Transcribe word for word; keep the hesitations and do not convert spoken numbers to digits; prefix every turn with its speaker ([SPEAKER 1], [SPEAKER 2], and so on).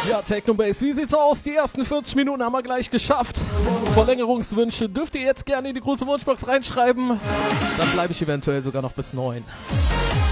[SPEAKER 1] Ja, Technobase, wie sieht's aus? Die ersten vierzig Minuten haben wir gleich geschafft. Verlängerungswünsche dürft ihr jetzt gerne in die große Wunschbox reinschreiben. Dann bleibe ich eventuell sogar noch bis neun.